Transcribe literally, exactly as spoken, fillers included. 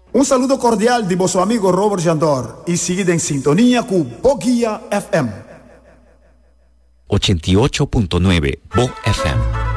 Un saludo cordial di vostro amigo Robert Jandor y sigue en sintonía con Bogia F M. ochenta y ocho punto nueve Bo F M.